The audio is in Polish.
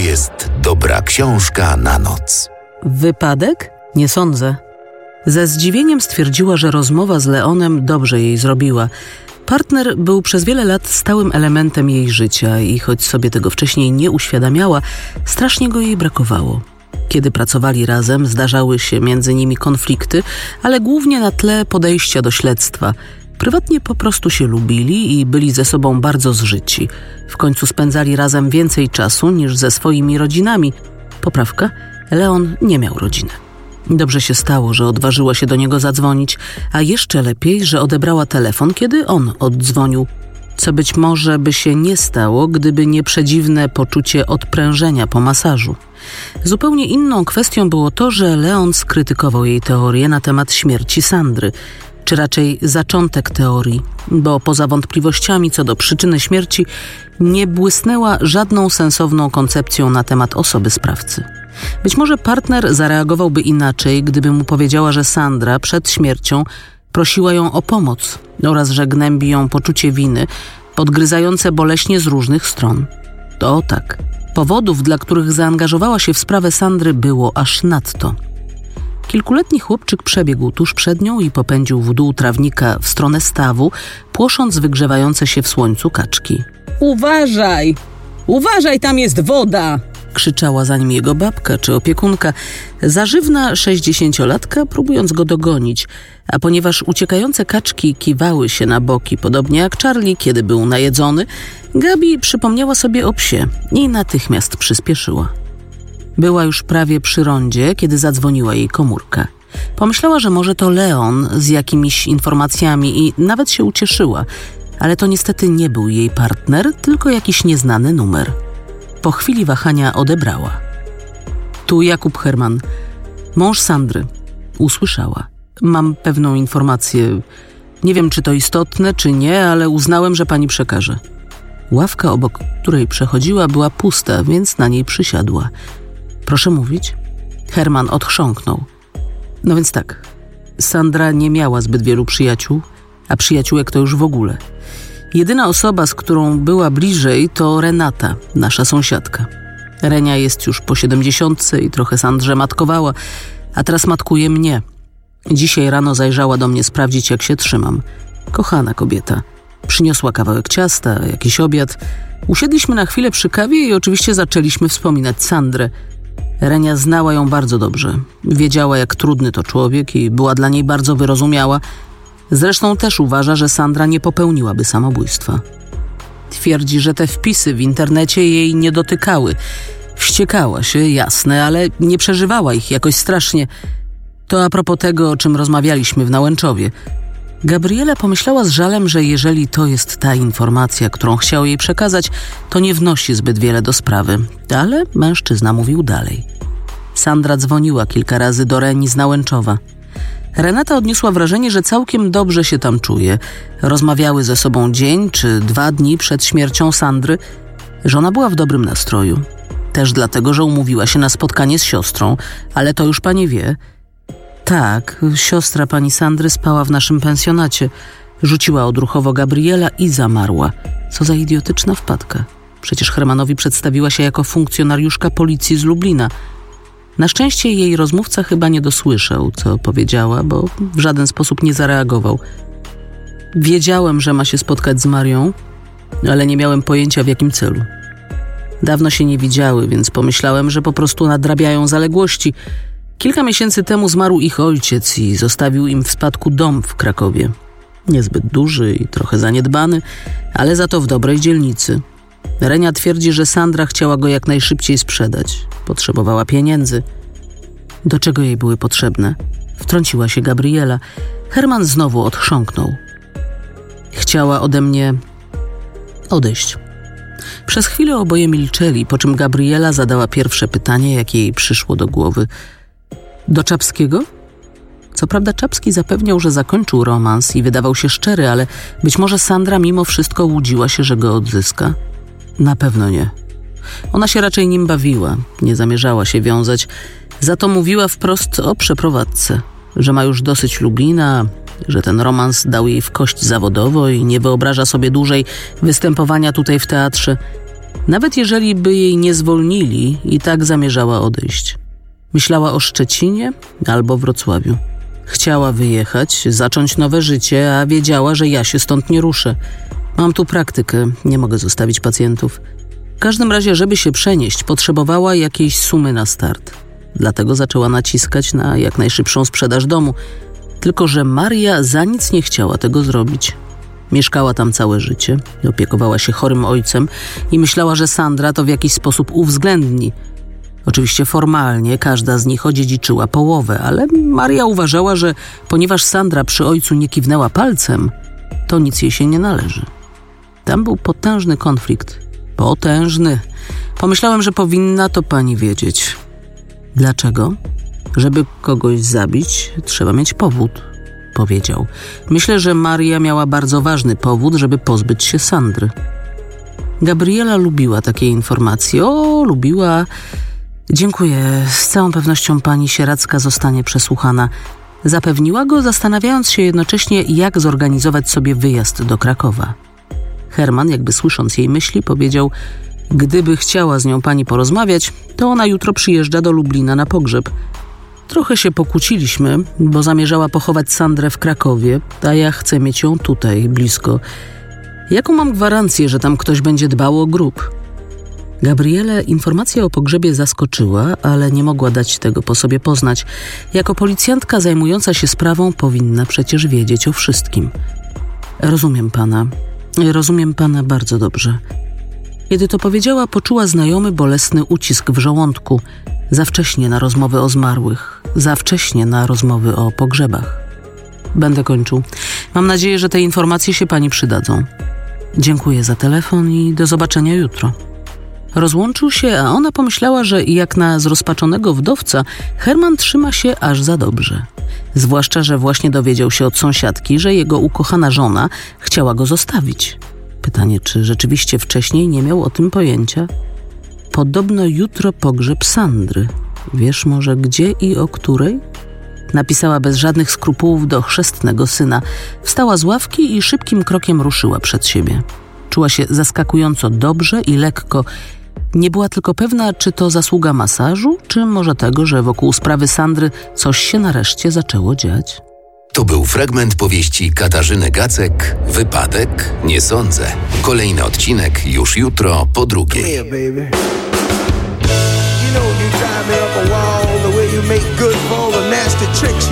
jest dobra książka na noc. Wypadek? Nie sądzę. Ze zdziwieniem stwierdziła, że rozmowa z Leonem dobrze jej zrobiła. Partner był przez wiele lat stałym elementem jej życia i choć sobie tego wcześniej nie uświadamiała, strasznie go jej brakowało. Kiedy pracowali razem, zdarzały się między nimi konflikty, ale głównie na tle podejścia do śledztwa. Prywatnie po prostu się lubili i byli ze sobą bardzo zżyci. W końcu spędzali razem więcej czasu niż ze swoimi rodzinami. Poprawka, Leon nie miał rodziny. Dobrze się stało, że odważyła się do niego zadzwonić, a jeszcze lepiej, że odebrała telefon, kiedy on oddzwonił. Co być może by się nie stało, gdyby nie przedziwne poczucie odprężenia po masażu. Zupełnie inną kwestią było to, że Leon skrytykował jej teorię na temat śmierci Sandry, czy raczej zaczątek teorii, bo poza wątpliwościami co do przyczyny śmierci nie błysnęła żadną sensowną koncepcją na temat osoby sprawcy. Być może partner zareagowałby inaczej, gdyby mu powiedziała, że Sandra przed śmiercią prosiła ją o pomoc oraz że gnębi ją poczucie winy, podgryzające boleśnie z różnych stron. To tak. Powodów, dla których zaangażowała się w sprawę Sandry, było aż nadto. Kilkuletni chłopczyk przebiegł tuż przed nią i popędził w dół trawnika w stronę stawu, płosząc wygrzewające się w słońcu kaczki. Uważaj! Uważaj, tam jest woda! Krzyczała za nim jego babka czy opiekunka, zażywna 60-latka, próbując go dogonić, a ponieważ uciekające kaczki kiwały się na boki, podobnie jak Charlie, kiedy był najedzony, Gabi przypomniała sobie o psie i natychmiast przyspieszyła. Była już prawie przy rondzie, kiedy zadzwoniła jej komórka. Pomyślała, że może to Leon z jakimiś informacjami i nawet się ucieszyła, ale to niestety nie był jej partner, tylko jakiś nieznany numer. Po chwili wahania odebrała. Tu Jakub Herman, mąż Sandry. Usłyszała. Mam pewną informację. Nie wiem, czy to istotne, czy nie, ale uznałem, że pani przekaże. Ławka, obok której przechodziła, była pusta, więc na niej przysiadła. Proszę mówić? Herman odchrząknął. No więc tak. Sandra nie miała zbyt wielu przyjaciół, a przyjaciółek to już w ogóle. Jedyna osoba, z którą była bliżej, to Renata, nasza sąsiadka. Renia jest już po 70 i trochę Sandrze matkowała, a teraz matkuje mnie. Dzisiaj rano zajrzała do mnie sprawdzić, jak się trzymam. Kochana kobieta. Przyniosła kawałek ciasta, jakiś obiad. Usiedliśmy na chwilę przy kawie i oczywiście zaczęliśmy wspominać Sandrę. Renia znała ją bardzo dobrze. Wiedziała, jak trudny to człowiek i była dla niej bardzo wyrozumiała. Zresztą też uważa, że Sandra nie popełniłaby samobójstwa. Twierdzi, że te wpisy w internecie jej nie dotykały. Wściekała się, jasne, ale nie przeżywała ich jakoś strasznie. To a propos tego, o czym rozmawialiśmy w Nałęczowie. Gabriela pomyślała z żalem, że jeżeli to jest ta informacja, którą chciał jej przekazać, to nie wnosi zbyt wiele do sprawy. Ale mężczyzna mówił dalej. Sandra dzwoniła kilka razy do Reni z Nałęczowa. Renata odniosła wrażenie, że całkiem dobrze się tam czuje. Rozmawiały ze sobą dzień czy 2 dni przed śmiercią Sandry. Żona była w dobrym nastroju. Też dlatego, że umówiła się na spotkanie z siostrą, ale to już pani wie. Tak, siostra pani Sandry spała w naszym pensjonacie. Rzuciła odruchowo Gabriela i zamarła. Co za idiotyczna wpadka. Przecież Hermanowi przedstawiła się jako funkcjonariuszka policji z Lublina. Na szczęście jej rozmówca chyba nie dosłyszał, co powiedziała, bo w żaden sposób nie zareagował. Wiedziałem, że ma się spotkać z Marią, ale nie miałem pojęcia, w jakim celu. Dawno się nie widziały, więc pomyślałem, że po prostu nadrabiają zaległości. Kilka miesięcy temu zmarł ich ojciec i zostawił im w spadku dom w Krakowie. Niezbyt duży i trochę zaniedbany, ale za to w dobrej dzielnicy. Renia twierdzi, że Sandra chciała go jak najszybciej sprzedać. Potrzebowała pieniędzy. Do czego jej były potrzebne? Wtrąciła się Gabriela. Herman znowu odchrząknął. Chciała ode mnie odejść. Przez chwilę oboje milczeli, po czym Gabriela zadała pierwsze pytanie, jakie jej przyszło do głowy. Do Czapskiego? Co prawda Czapski zapewniał, że zakończył romans i wydawał się szczery, ale być może Sandra mimo wszystko łudziła się, że go odzyska? Na pewno nie. Ona się raczej nim bawiła, nie zamierzała się wiązać. Za to mówiła wprost o przeprowadzce, że ma już dosyć Lublina, że ten romans dał jej w kość zawodowo i nie wyobraża sobie dłużej występowania tutaj w teatrze. Nawet jeżeli by jej nie zwolnili, i tak zamierzała odejść. Myślała o Szczecinie albo Wrocławiu. Chciała wyjechać, zacząć nowe życie, a wiedziała, że ja się stąd nie ruszę. Mam tu praktykę, nie mogę zostawić pacjentów. W każdym razie, żeby się przenieść, potrzebowała jakiejś sumy na start. Dlatego zaczęła naciskać na jak najszybszą sprzedaż domu. Tylko że Maria za nic nie chciała tego zrobić. Mieszkała tam całe życie, opiekowała się chorym ojcem i myślała, że Sandra to w jakiś sposób uwzględni. Oczywiście formalnie każda z nich odziedziczyła połowę, ale Maria uważała, że ponieważ Sandra przy ojcu nie kiwnęła palcem, to nic jej się nie należy. Tam był potężny konflikt. Potężny. Pomyślałem, że powinna to pani wiedzieć. Dlaczego? Żeby kogoś zabić, trzeba mieć powód, powiedział. Myślę, że Maria miała bardzo ważny powód, żeby pozbyć się Sandry. Gabriela lubiła takie informacje. O, lubiła. Dziękuję. Z całą pewnością pani Sieradzka zostanie przesłuchana. Zapewniła go, zastanawiając się jednocześnie, jak zorganizować sobie wyjazd do Krakowa. Herman, jakby słysząc jej myśli, powiedział: gdyby chciała z nią pani porozmawiać, to ona jutro przyjeżdża do Lublina na pogrzeb. Trochę się pokłóciliśmy, bo zamierzała pochować Sandrę w Krakowie, a ja chcę mieć ją tutaj, blisko. Jaką mam gwarancję, że tam ktoś będzie dbał o grób? Gabrielę informacja o pogrzebie zaskoczyła, ale nie mogła dać tego po sobie poznać. Jako policjantka zajmująca się sprawą powinna przecież wiedzieć o wszystkim. Rozumiem pana bardzo dobrze. Kiedy to powiedziała, poczuła znajomy, bolesny ucisk w żołądku. Za wcześnie na rozmowy o zmarłych. Za wcześnie na rozmowy o pogrzebach. Będę kończył. Mam nadzieję, że te informacje się pani przydadzą. Dziękuję za telefon i do zobaczenia jutro. Rozłączył się, a ona pomyślała, że jak na zrozpaczonego wdowca Herman trzyma się aż za dobrze. Zwłaszcza, że właśnie dowiedział się od sąsiadki, że jego ukochana żona chciała go zostawić. Pytanie, czy rzeczywiście wcześniej nie miał o tym pojęcia? Podobno jutro pogrzeb Sandry. Wiesz może gdzie i o której? Napisała bez żadnych skrupułów do chrzestnego syna. Wstała z ławki i szybkim krokiem ruszyła przed siebie. Czuła się zaskakująco dobrze i lekko. Nie była tylko pewna, czy to zasługa masażu, czy może tego, że wokół sprawy Sandry coś się nareszcie zaczęło dziać. To był fragment powieści Katarzyny Gacek Wypadek? Nie sądzę. Kolejny odcinek już jutro po 2:00.